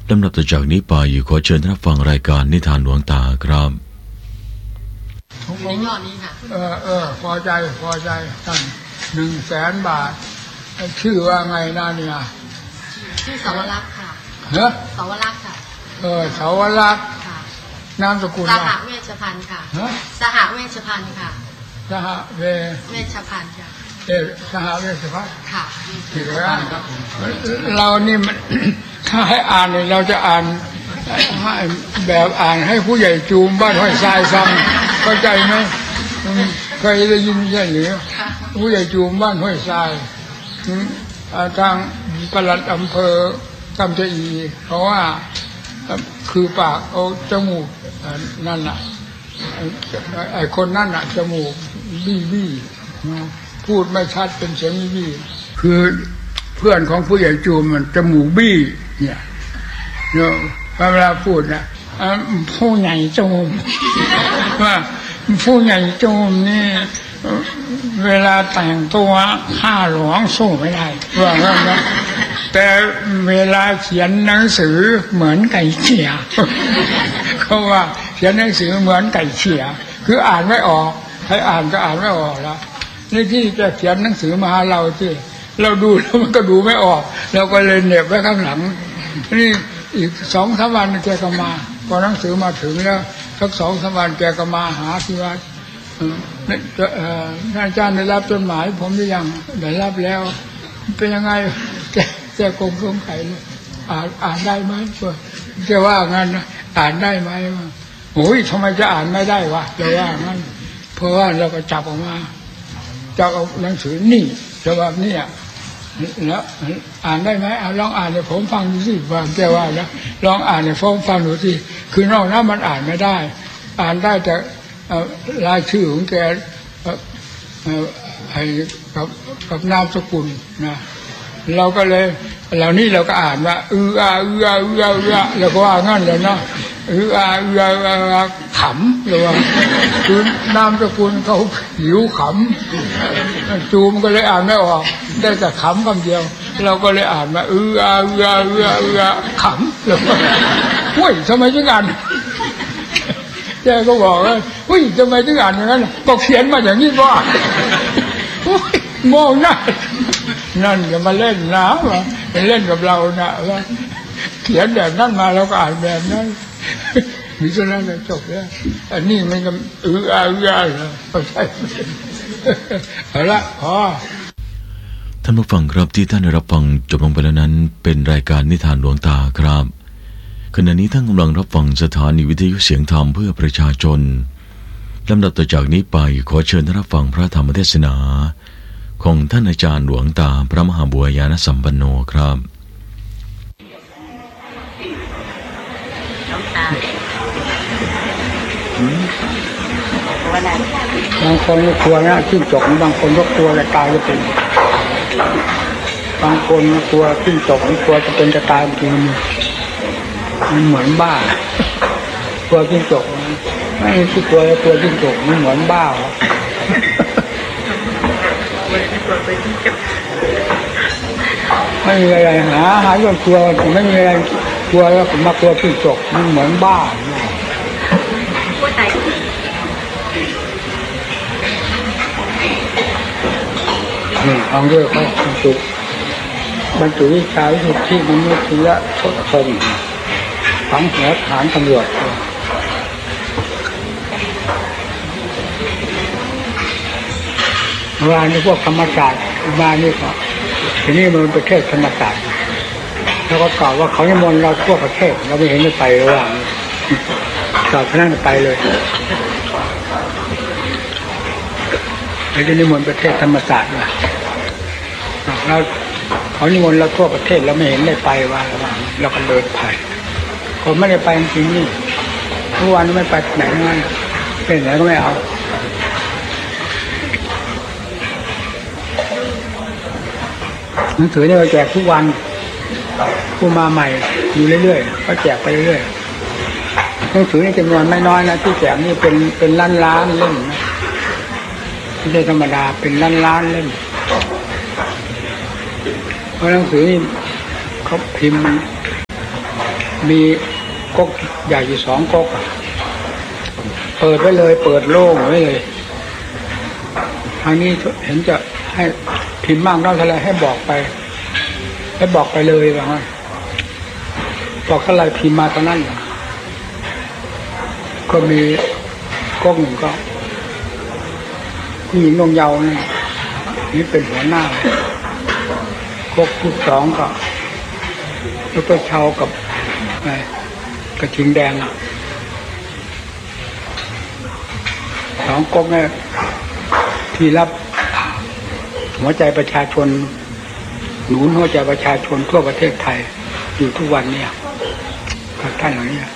ลำดับต่อจากนี้ไปขอเชิญท่านรับฟังรายการนิทานหลวงตาครับในยอดนี้ค่ะพอใจท่าน100,000 บาทชื่อว่าไงนะเนี่ยชื่อสาวรักษ์ค่ะสาวรักษ์ค่ะสาวรักษ์นามสกุลสหเวชภัณฑ์ค่ะสหเวชภัณฑ์ค่ะสหเวชภัณฑ์ค่ะสหเวชภัณฑ์ค่ะเรานี่มันถ้าให้อ่านเนี่ยเราจะอ่านแบบอ่านให้ผู้ใหญ่จูมบ้านห้วยทรายฟังเข้าใจไหมเคยได้ยินใช่หรือผู้ใหญ่จูมบ้านห้วยทรายทางปลัดอำเภอกำจอีเพราะว่าคือปากเอาจมูกนั่นน่ะไอ้คนนั่นน่ะจมูกบี้พูดไม่ชัดเป็นเสียงบี้คือเพื่อนของผู้ใหญ่จูมมันจมูกบี้เนี่ยเวลาพูดนะผู้ใหญ่จูมว่าผู้ใหญ่จูมนี่เวลาแต่งตัวข้าหลวงสู้ไม่ได้ว่างั้นนะแต่เวลาเขียนหนังสือเหมือนไก่เขี่ยเขาว่าเขียนหนังสือเหมือนไก่เขี่ยคืออ่านไม่ออกใครอ่านก็อ่านไม่ออกแล้วนี่ที่จะเขียนหนังสือมาหาเราที่เราดูแล้วมันก็ดูไม่ออกเราก็เลยเหน็บไว้ข้างหลังนี่อีก2-3 วันแกก็มาพอหนังสือมาถึงแล้วสัก2-3 วันแกก็มาหาที่วัดอาจารย์ได้รับจดหมายผมหรือยังได้รับแล้วเป็นยังไงแกคงสงสัยอ่านได้ไหมแกว่างั้นอ่านได้ไหมโอ้ยทำไมจะอ่านไม่ได้วะแกว่างั้นเพราะว่าเราก็จับออกมาจับเอาหนังสือนี่ฉบับนี้แล้วอ่านได้ไหมลองอ่านให้ผมฟังดูสิว่าแกว่าแล้วลองอ่านให้ผมฟังดูสิคือนอกนั้นมันอ่านไม่ได้อ่านได้แต่รายชื่อของแกกับนามสกุลนะเราก็เลยเหล่านี้เราก็อ่านว่าแล้วก็ว่างั้นเลยเนาะขำหรือว่าคือนามสกุลเขาหิวขำจูมก็เลยอ่านไม่ออกได้แต่ขำคำเดียวเราก็เลยอ่านมาขำแล้วเฮ้ยทำไมถึงอ่านแกก็บอกว่าเฮ้ยทำไมถึงอ่านอย่างนั้นก็เขียนมาอย่างนี้ว่าโง่หน้านั่นจะมาเล่นนะมาเล่นกับเรานะว่าเขียนแบบนั้นมาเราก็อ่านแบบนั้นมีเท่านั้นจบแล้วอันนี้มันก็เข้าใจเอาละพอท่านผู้ฟังครับที่ท่านได้รับฟังจบลงไปแล้วนั้นเป็นรายการนิทานหลวงตาครับขณะนี้ท่านกำลังรับฟังสถานีวิทยุเสียงธรรมเพื่อประชาชนลำดับต่อจากนี้ไปขอเชิญท่านรับฟังพระธรรมเทศนาของท่านอาจารย์หลวงตาพระมหาบัวยานสัมปันโนครับบางคนกลัวนะจิ้งจกบางคนก็กลัวจะตายจะเป็นบางคนกลัวจิ้งจกกลัวจะเป็นจะตายจริงมันเหมือนบ้ากลัวจิ้งจกไม่ที่กลัวจิ้งจกมันเหมือนบ้าไม่มีอะไรหาเรื่องกลัวไม่มีอะไรกลัวแล้วผมมากลัวจิ้งจกมันเหมือนบ้าเอาด้วยเขาบรรจุวิชาวิสุทธิมนุษยชนฝังหัวฐานตำรวจวานนี่พวกธรรมศาสตร์มานี่ก็ทีนี้มันประเทศธรรมศาสตร์แล้วก็กล่าวว่าเขานิมนต์เราทั่วประเทศเราไม่เห็นไม่ไปเลยว่าสอบคณะไปเลยไอ้ที่นิมนต์ประเทศธรรมศาสตร์เราเขานิมนต์เราทั่วประเทศเราไม่เห็นได้ไปว่าเราก็เดินไปผมไม่ได้ไปจริงนี่ทุกวันไม่ไปไหนนั่นเป็นไหนก็ไม่เอาหนังสือเนี่ยเราแจกทุกวันผู้มาใหม่อยู่เรื่อยๆก็แจกไปเรื่อยๆหนังสือนี่จำนวนไม่น้อยนะที่แจกนี่เป็นล้านเล่มนะไม่ใช่ธรรมดาเป็นล้านเล่มเพราะหนังสือนี่เขาพิมพ์มีก๊กใหญ่อยู่2ก๊กเปิดไว้เลยเปิดโล่งไว้เลยทางนี้เห็นจะให้พิมพ์มากน้อยเท่าไรให้บอกไปเลยว่างั้นบอกเท่าไรพิมพ์มาเท่านั้นก็มีก๊กหนึ่งก็ผู้หญิงนงเยาว์นี่เป็นหัวหน้าก๊กที่2ก็แล้วก็เชากับกระทิงแดง2ก๊กเนี่ยที่รับหัวใจประชาชนหนุนหัวใจประชาชนทั่วประเทศไทยอยู่ทุกวันเนี่ยกับท่านเหล่านี้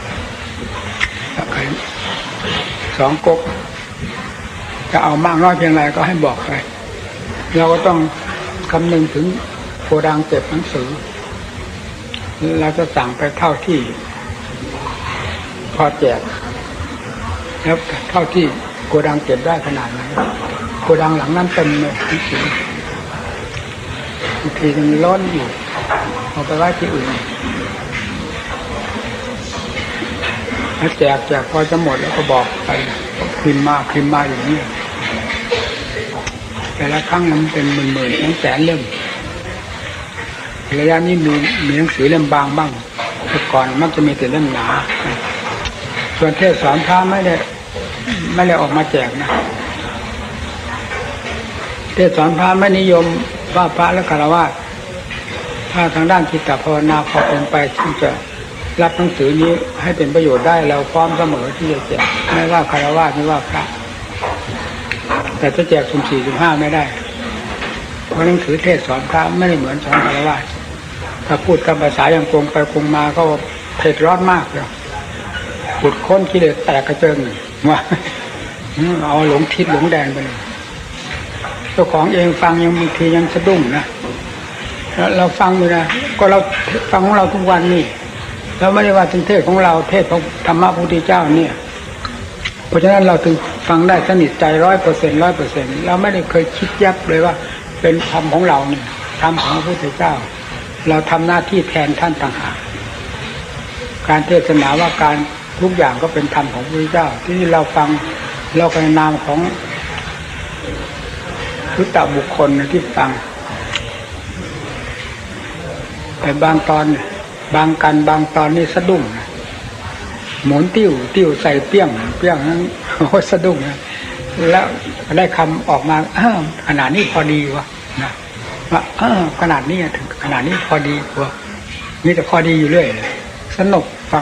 2ก๊กจะเอามากน้อยเพียงไรก็ให้บอกไปเราก็ต้องคำนึงถึงโกดังเก็บหนังสือเราจะสั่งไปเท่าที่พอแจกแล้วเท่าที่โกดังเก็บได้ขนาดไหนโกดังหลังนั้นเต็มเลยหนังสือบางทีมันร้อนอยู่เอาไปไว้ที่อื่นแล้วแจกพอจะหมดแล้วก็บอกไปพิมพ์มาอย่างนี้แต่ละครั้งนั้นเป็นหมื่นๆแสนเล่มระยะนี้มีหนังสือเล่มบางบ้างแต่ก่อนมักจะมีแต่เล่มหนาส่วนเทศสอนพระไม่ได้ออกมาแจกนะเทศสอนพระไม่นิยมว่าพระและฆราวาสถ้าทางด้านจิตภาวนาพอเป็นไปที่จะรับหนังสือนี้ให้เป็นประโยชน์ได้เราพร้อมเสมอที่จะแจกไม่ว่าฆราวาสไม่ว่าพระแต่จะแจกสุ่ม4 สุ่ม 5ไม่ได้เพราะหนังสือเทศสอนพระไม่ได้เหมือนสอนฆราวาสถ้าพูดตามภาษาอย่างตรงไปตรงมาก็เผ็ดร้อนมากเลยขุดค้นกิเลสแตกกระเจิงว่าเอาหลงทิศหลงแดนไปเลยเจ้าของเองฟังยังบางทียังสะดุ้งนะเราฟังอยู่นะก็เราฟังของเราทุกวันนี่เราไม่ได้ว่าถึงเทศของเราเทศของธรรมะพระพุทธเจ้าเนี่ยเพราะฉะนั้นเราถึงฟังได้สนิทใจ 100% เราไม่ได้เคยคิดยับเลยว่าเป็นธรรมของเราเนี่ยธรรมของพระพุทธเจ้าเราทำหน้าที่แทนท่านต่างหากการเทศนาว่าการทุกอย่างก็เป็นธรรมของพระพุทธเจ้าที่เราฟังเราในนามของพุทธบุคคลที่ฟังแต่บางตอนบางตอนนี่สะดุ้งหมุนติ้วใส่เปี้ยงนั้นโอ้สะดุ้งนะแล้วได้คำออกมาขนาดนี้พอดีวะนะว่าขนาดนี้ถึงขนาดนี้พอดีวะนี่แต่พอดีอยู่เรื่อยเลยสนุกฟัง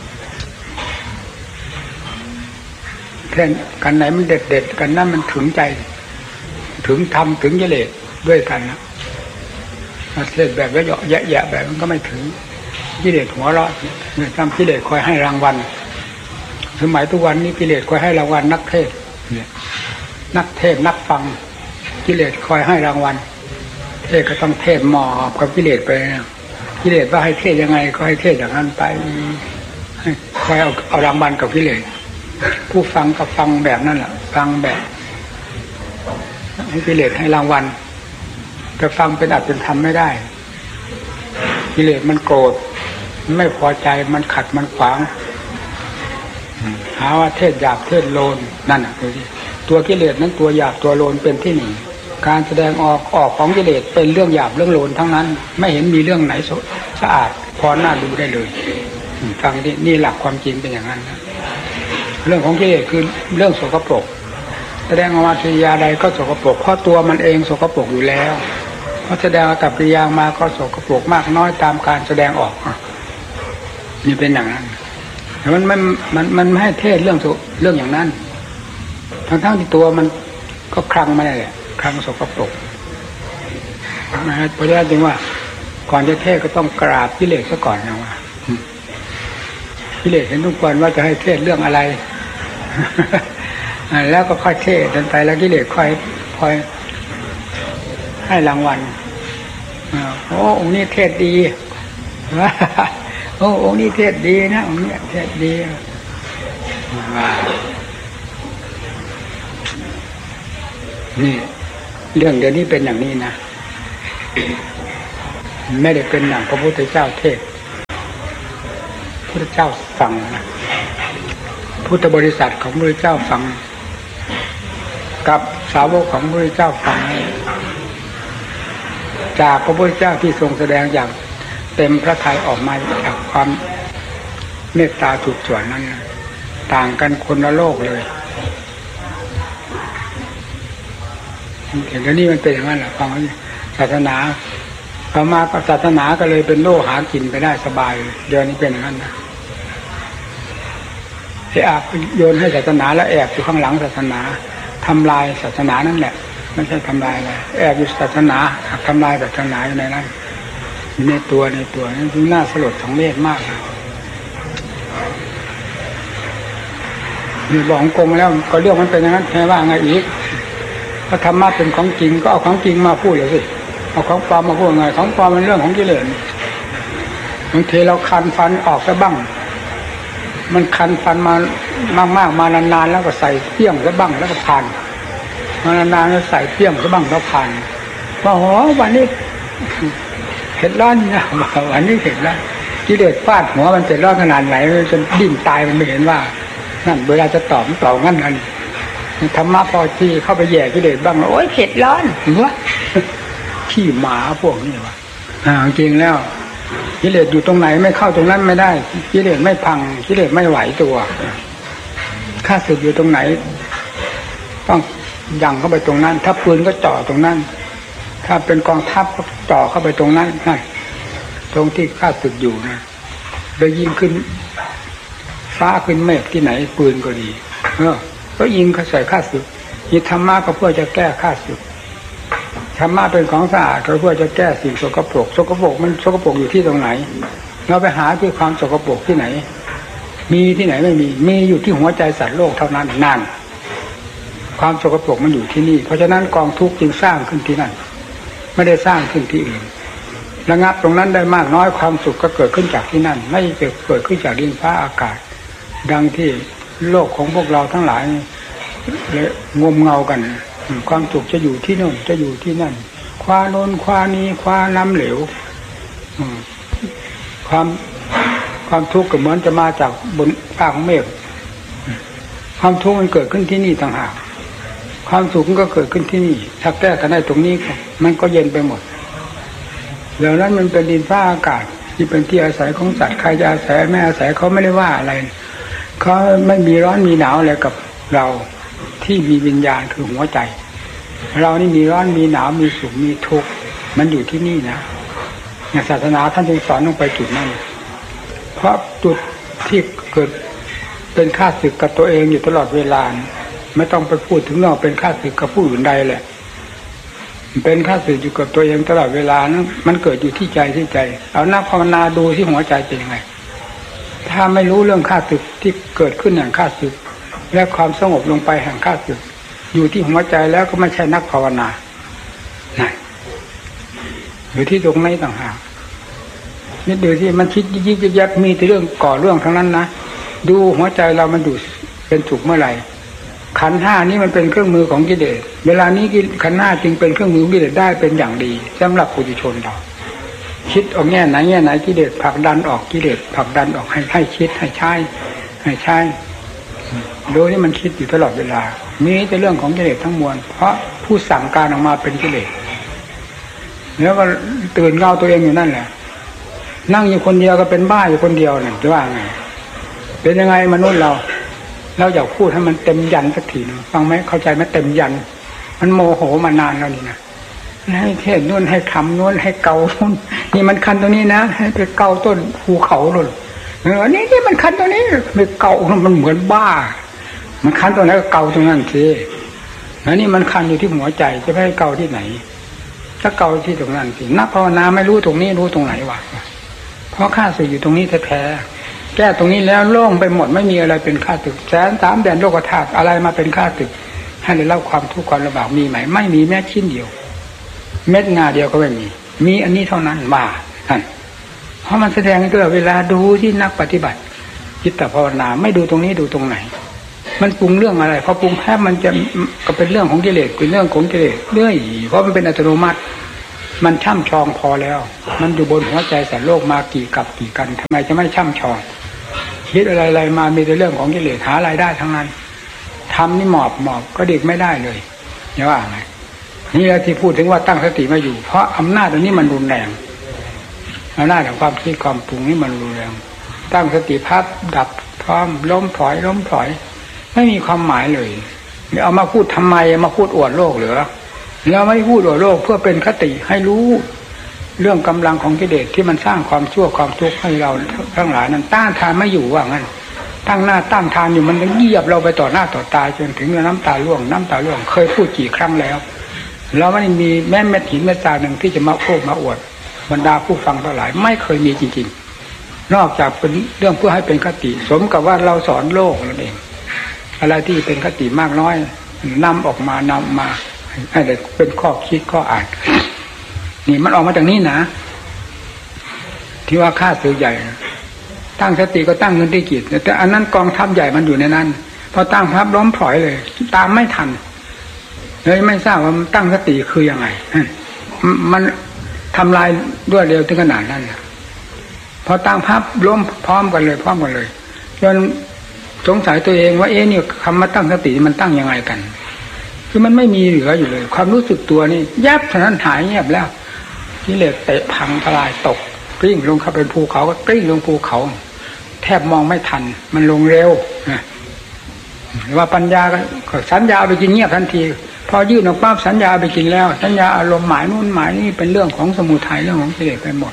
แค่กันไหนมันเด็ดกันนั่นมันถึงใจถึงธรรมถึงกิเลสด้วยกันนะมาเทศแบบเยาะแยะแบบมันก็ไม่ถึงกิเลสหัวเราะเนี่ยทำกิเลสคอยให้รางวัลสมัยทุกวันนี้กิเลสคอยให้รางวัลนักเทศเนี่ยนักเทศนักฟังกิเลสคอยให้รางวัลเทศก็ต้องเทศหมอบกับกิเลสไปนะกิเลสว่าให้เทศยังไงก็ให้เทศอย่างนั้นไปคอยเอารางวัลกับกิเลสผู้ฟังก็ฟังแบบนั้นแหละฟังแบบให้กิเลสให้รางวัลแต่ฟังเป็นอัตเป็นธรรมไม่ได้กิเลสมันโกรธมันไม่พอใจมันขัดมันขวางหาว่าเทศหยาบเทศโลนนั่นน่ะตัวกิเลสนั้นตัวหยาบตัวโลนเป็นที่หนึ่งการแสดงออกของกิเลสเป็นเรื่องหยาบเรื่องโลนทั้งนั้นไม่เห็นมีเรื่องไหนสะอาดพอน่าดูได้เลยฟังนี่หลักความจริงเป็นอย่างนั้นนะเรื่องของกิเลสคือเรื่องสกปรกแสดงออกมากิริยาใดก็สกปรกเพราะตัวมันเองสกปรกอยู่แล้วเพราะแสดงกับกิริยามาก็สกปรกมากน้อยตามการแสดงออกนี่เป็นอย่างนั้นแต่มันไม่ให้เทศเรื่องอย่างนั้นทั้งที่ตัวมันก็คลั่งไม่ได้แหละคลั่งสกปรกนะฮะเพราะฉะนั้นจึงว่าก่อนจะเทศก็ต้องกราบกิเลสซะก่อนนะว่ากิเลสเห็นทุกคนว่าจะให้เทศเรื่องอะไรแล้วก็ค่อยเทศไปแล้วกิเลสค่อยให้รางวัลโอ้องค์นี้เทศดีโอ้องค์นี้เทศดีนะองค์นี้เทศดีนี่เรื่องเดี๋ยวนี้เป็นอย่างนี้นะไม่ได้เป็นอย่างพระพุทธเจ้าเทศพุทธเจ้าฟังนะพุทธบริษัทของพระพุทธเจ้าฟังกับสาวกของพระพุทธเจ้าฟังจากพระพุทธเจ้าที่ทรงแสดงอย่างเต็มพระทัยออกมาจากความเมตตาสุดส่วนนั้นต่างกันคนละโลกเลยเห็นแล้วนี่มันเป็นอย่างนั้นแหละฟังศาสนาพอมาศาสนาก็เลยเป็นโลกหากินไปได้สบายเดี๋ยวนี้เป็นอย่างนั้นนะที่อาบโยนให้ศาสนาแล้วแอบอยู่ข้างหลังศาสนาทำลายศาสนานั่นแหละไม่ใช่ทำลายอะไรแอบอยู่ศาสนาทำลายศาสนาอยู่ในนั้นในตัวนั่นคือน่าสลดสังเวชมากมีบอกกงแล้วก็เรื่องมันเป็นอย่างนั้นแค่ว่าไงอีกถ้าธรรมะเป็นของจริงก็เอาของจริงมาพูดเลยสิเอาของปลอมมาพูดไงของปลอมเป็นเรื่องของกิเลสบางทีเราคันฟันออกซะบ้างมันคันฟันมามากๆมานานๆแล้วก็ใส่เปี้ยงซะบ้างแล้วก็ผ่านมานานๆแล้วใส่เปี้ยงซะบ้างแล้วผ่านว่าโหวันนี้เผ็ดร้อนนะวันนี้เผ็ดร้อนกิเลสฟาดหัวมันเผ็ดร้อนขนาดไหนจนดิ้นตายมันไม่เห็นว่านั่นเวลาจะตอบมันตอบงั้นอันธรรมะพอที่เข้าไปแย่กิเลสบ้างโอ๊ยเผ็ดร้อนวะขี้หมาพวกนี้วะจริงแล้วกิเลสอยู่ตรงไหนไม่เข้าตรงนั้นไม่ได้กิเลสไม่พังกิเลสไม่ไหวตัวข้าศึกอยู่ตรงไหนต้องยั่งเข้าไปตรงนั้นถ้าปืนก็จ่อตรงนั้นถ้าเป็นกองทัพก็จ่อเข้าไปตรงนั้นนั่นตรงที่ข้าศึกอยู่นะโดยยิงขึ้นฟ้าขึ้นเมฆที่ไหนปืนก็ดีก็ยิงเขาใส่ข้าศึกนี่ธรรมะก็เพื่อจะแก้ข้าศึกธรรมะเป็นของสะอาดก็เพื่อจะแก้สิ่งสกปรกมันสกปรกอยู่ที่ตรงไหนเราไปหาที่ความสกปรกที่ไหนมีที่ไหนไม่มีอยู่ที่หัวใจสัตว์โลกเท่านั้นนั่นความสกปรกมันอยู่ที่นี่เพราะฉะนั้นกองทุกข์จึงสร้างขึ้นที่นั่นไม่ได้สร้างขึ้นที่อื่นระงับตรงนั้นได้มากน้อยความสุขก็เกิดขึ้นจากที่นั่นไม่เกิดขึ้นจากดินฟ้าอากาศดังที่โลกของพวกเราทั้งหลายเลยงมเงากันความสุขจะอยู่ที่โน่นจะอยู่ที่นั่นคว้าโน่นคว้านี้คว้าน้ำเหลวความทุกข์ก็เหมือนจะมาจากบนภาคเมฆความทุกข์มันเกิดขึ้นที่นี่ต่างหากความสุขก็เกิดขึ้นที่นี่ถ้าแก้กันได้ตรงนี้มันก็เย็นไปหมดแล้วนั้นมันเป็นดินฟ้าอากาศที่เป็นที่อาศัยของสัตว์ใครจะอาศัยไม่อาศัยเขาไม่ได้ว่าอะไรเขาไม่มีร้อนมีหนาวอะไรกับเราที่มีวิญญาณคือหัวใจเรานี่มีร้อนมีหนาวมีสุขมีทุกข์มันอยู่ที่นี่นะศาสนาท่านจึงสอนลงไปจุดนั้นเพราะจุดที่เกิดเป็นข้าศึกกับตัวเองอยู่ตลอดเวลาไม่ต้องไปพูดถึงเราเป็นข้าศึกกับผู้อื่นใดแหละเป็นข้าศึกอยู่กับตัวเองตลอดเวลานะมันเกิดอยู่ที่ใจเอานักภาวนาดูที่หัวใจเป็นยังไงถ้าไม่รู้เรื่องข้าศึกที่เกิดขึ้นอย่างข้าศึกและความสงบลงไปแห่งข้าศึกอยู่ที่หัวใจแล้วก็ไม่ใช่นักภาวนานั่นอยู่ที่ตรงไหนต่างหากนี่ดูที่มันคิดยิบยับมีแต่เรื่องก่อเรื่องทั้งนั้นนะดูหัวใจเรามันอยู่เป็นสุขเมื่อไหร่ขันธ์ห้านี้มันเป็นเครื่องมือของกิเลสเวลานี้ขันธ์ห้าจึงเป็นเครื่องมือของกิเลสได้เป็นอย่างดีสำหรับปุถุชนเราคิดออกแง่ไหนกิเลสผลักดันออกกิเลสผลักดันออกให้คิดให้ใช้โดยที่มันคิดอยู่ตลอดเวลามีแต่เรื่องของกิเลสทั้งมวลเพราะผู้สั่งการออกมาเป็นกิเลสแล้วก็ตื่นเงาตัวเองอยู่นั่นแหละนั่งอยู่คนเดียวก็เป็นบ้าอยู่คนเดียวเนี่ยจะว่าไงเป็นยังไงมนุษย์เราอยากพูดให้มันเต็มยันสักทีนึงฟังไหมเข้าใจไหมเต็มยันมันโมโหมานานแล้วนี่นะให้เทศนู่นให้คำนู่นให้เกานู่นนี่มันคันตรงนี้นะให้ไปเกาต้นภูเขานู่นนี่มันคันตรงนี้ไปเกามันเหมือนบ้ามันคันตรงไหนก็เกาตรงนั้นสิแล้วนี่มันคันอยู่ที่หัวใจจะไปให้เกาที่ไหนถ้าเกาที่ตรงนั้นสินักภาวนาไม่รู้ตรงนี้รู้ตรงไหนวะเพราะข้าศึกอยู่ตรงนี้แท้ๆแก้ตรงนี้แล้วโล่งไปหมดไม่มีอะไรเป็นข้าศึก1,300,000 แดนโลกธาตุอะไรมาเป็นข้าศึกให้ได้รับความทุกข์ความลำบากมีไหมไม่มีแม้ชิ้นเดียวเม็ดงาเดียวก็ไม่มีอันนี้เท่านั้นมาท่านเพราะมันแสดงให้เกิดเวลาดูที่นักปฏิบัติจิตภาวนาไม่ดูตรงนี้ดูตรงไหนมันปรุงเรื่องอะไรพอปรุงแพ้มันจะก็เป็นเรื่องของกิเลสเป็นเรื่องของกิเลสเรื่อยเพราะมันเป็นอัตโนมัติมันช่ำชองพอแล้วมันอยู่บนหัวใจสัตว์โลกมากี่กับกี่กันทำไมจะไม่ช่ำชองคิดอะไรๆมามีแต่เรื่องของกิเลสหารายได้ทั้งนั้นทำนี่หมอบก็เด็กไม่ได้เลยอย่าว่าไงนี่แหละที่พูดถึงว่าตั้งสติมาอยู่เพราะอำนาจอันนี้มันรุนแรงอำนาจของความคิดความปรุงนี่มันรุนแรงตั้งสติพับดับพร้อมล้มถอยไม่มีความหมายเลยเอามาพูดทำไมมาพูดอวดโลกเหรอเราไม่พูดอวดโลกเพื่อเป็นคติให้รู้เรื่องกำลังของกิเลสที่มันสร้างความชั่วความทุกข์ให้เราทั้งหลายนั้นต้านทานไม่อยู่ว่างั้นตั้งหน้าตั้งทานอยู่มันเหยียบเราไปต่อหน้าต่อตาจนถึงน้ำตาร่วงเคยพูดกี่ครั้งแล้วเราไม่มีแม้เม็ดหินเม็ดทรายหนึ่งที่จะมาโค้มาอวดบรรดาผู้ฟังทั้งหลายไม่เคยมีจริงๆนอกจากเป็นเรื่องเพื่อให้เป็นคติสมกับว่าเราสอนโลกนั่นเองอะไรที่เป็นคติมากน้อยนำมาให้ได้เป็นข้อคิดข้ออ่านนี่มันออกมาจากนี้นะที่ว่าข้าศึกใหญ่ตั้งสติก็ตั้งเงินที่จิตแต่อันนั้นกองทัพใหญ่มันอยู่ในนั้นพอตั้งทัพล้มพลอยเลยตามไม่ทันเลยไม่ทราบว่าตั้งสติคือยังไงมันทำลายด้วยเร็วถึงขนาดนั้นพอตั้งพับล้มพร้อมกันเลยจนสงสัยตัวเองว่านี่คำว่าตั้งสติมันตั้งยังไงกันคือมันไม่มีเหลืออยู่เลยความรู้สึกตัวนี่แยบเท่านั้นหายเงียบแล้วกิเลสเตะพังทลายตกกลิ้งลงเข้าเป็นภูเขาก็กลิ้งลงภูเขาแทบมองไม่ทันมันลงเร็วนะว่าปัญญาก็สัญญาไปกินเงียบทันทีพอยื่นออกปั๊บสัญญาไปกินแล้วสัญญาอารมณ์หมายนู่นหมายนี่เป็นเรื่องของสมุทัยเรื่องของกิเลสไปหมด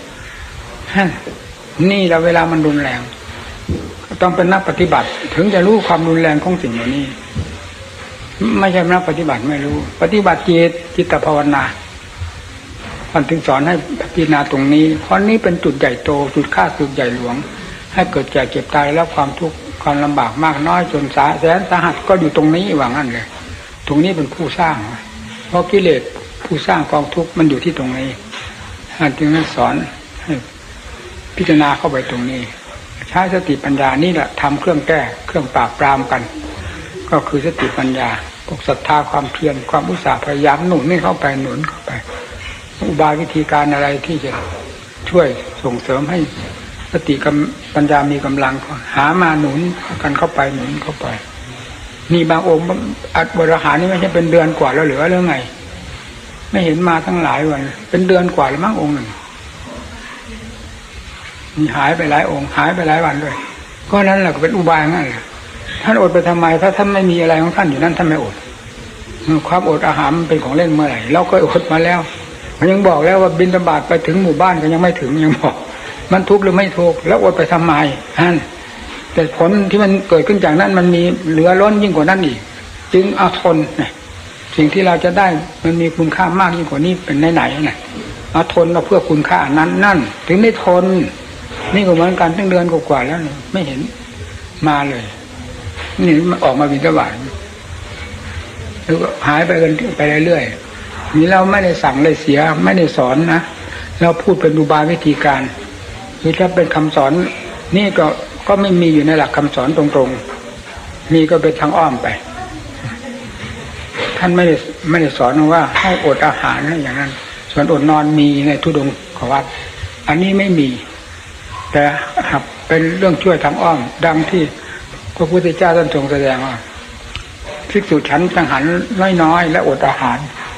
นี่เราเวลามันรุนแรงต้องเป็นนักปฏิบัติถึงจะรู้ความรุนแรงของสิ่งเหล่านี้ไม่ใช่นักปฏิบัติไม่รู้ปฏิบัติจิตภาวนาท่านถึงสอนให้พิจารณาตรงนี้เพราะนี้เป็นจุดใหญ่โตจุดค่าสุดใหญ่หลวงให้เกิดแก่เจ็บตายแล้วความทุกข์ความลำบากมากน้อยจนแสนสาหัสก็อยู่ตรงนี้ว่างั้นเลยตรงนี้เป็นผู้สร้างเพราะกิเลสผู้สร้างกองทุกข์มันอยู่ที่ตรงนี้ท่านจึงสอนให้พิจารณาเข้าไปตรงนี้ใช้สติปัญญานี่แหละทำเครื่องแก้เครื่องปราบปรามกันก็คือสติปัญญาพวกศรัทธาความเพียรความอุตสาห์พยายามหนุนเข้าไปอุบายวิธีการอะไรที่จะช่วยส่งเสริมให้สติกับปัญญามีกำลังหามาหนุนกันเข้าไปมีบางองค์อัดบริหารนี่ไม่ใช่เป็นเดือนกว่าแล้วเหลือเรื่องไงไม่เห็นมาทั้งหลายวันเป็นเดือนกว่าแล้วมั้งองค์หนึ่งมีหายไปหลายองค์หายไปหลายวันด้วยก็นั้นแหละก็เป็นอุบายงั้นแหละท่านอดไปทำไมถ้าท่านไม่มีอะไรของท่านอยู่นั่นท่านไม่อดความอดอาหารมันเป็นของเล่นเมื่อไหร่เราก็อดมาแล้วมันยังบอกแล้วว่าบิณฑบาตไปถึงหมู่บ้านก็ยังไม่ถึงยังบอกมันทุกข์หรือไม่ทุกข์แล้วอดไปทำไมแต่ผลที่มันเกิดขึ้นจากนั้นมันมีเหลือล้นยิ่งกว่านั้นอีกจึงเอาทนสิ่งที่เราจะได้มันมีคุณค่ามากยิ่งกว่านี้เป็นไหนเอาทนเราเพื่อคุณค่านั่นถึงได้ทนนี่ก็เหมือนกันตั้งเดือนกว่าแล้วไม่เห็นมาเลยนี่มันออกมาบิณฑบาตแล้วก็หายไปกันไปเรื่อยๆนี่เราไม่ได้สั่งเลยเสียไม่ได้สอนนะเราพูดเป็นอุบายวิธีการคือถ้าเป็นคำสอนนี่ก็ไม่มีอยู่ในหลักคำสอนตรงๆมีก็เป็นทางอ้อมไปท่านไม่ได้สอนว่าให้อดอาหารอย่างนั้นส่วนอดนอนมีในธุดงค์ของวัดอันนี้ไม่มีแต่หากเป็นเรื่องช่วยทางอ้อมดังที่พระพุทธเจ้าท่านทรงแสดงว่าภิกษุฉันจังหันน้อยๆและอดอาหาร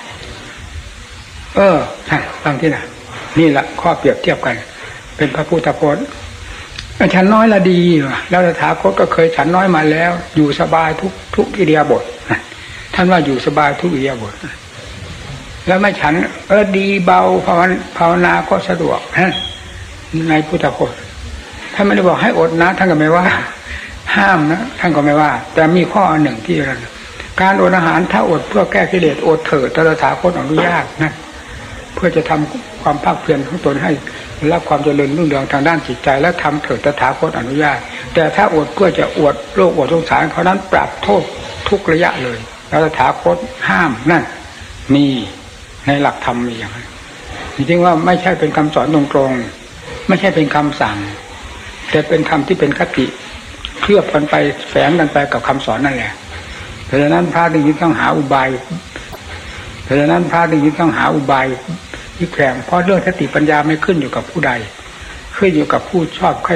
ฟังที่ไหนนี่แหละข้อเปรียบเทียบกันเป็นพระพุทธพจน์ฉันน้อยละดีแล้วตถาคตก็เคยฉันน้อยมาแล้วอยู่สบายทุกอิริยาบถท่านว่าอยู่สบายทุกอิริยาบถแล้วไม่ฉันดีเบาภาวนาก็สะดวกในพุทธพจน์ท่านไม่ได้บอกให้อดนะท่านก็ไม่ว่าห้ามนะท่านก็ไม่ว่าแต่มีข้อหนึ่งที่การอดอาหารถ้าอดเพื่อแก้กิเลสอดเถิดตถาคตอนุญาตนะเพื่อจะทำความภาคเพียรของตนให้รับความเจริญรุ่งเรืองทางด้านจิตใจและทำเถิดตถาคตอนุญาตแต่ถ้าอดเพื่อจะอวดโลกอวดสงสารเขานั้นปรับโทษทุกระยะเลยแล้วตถาคตห้ามนั่นมีในหลักธรรมมีอย่างนั้นจริงๆว่าไม่ใช่เป็นคำสอนตรงๆไม่ใช่เป็นคำสั่งแต่เป็นคำที่เป็นคติเคลือบกันไปแฝงกันไปกับคำสอนนั่นแหละเพราะฉะนั้นพระจึงต้องหาอุบายที่แฝงเพราะเรื่องสติปัญญาไม่ขึ้นอยู่กับผู้ใดขึ้นอยู่กับผู้ชอบ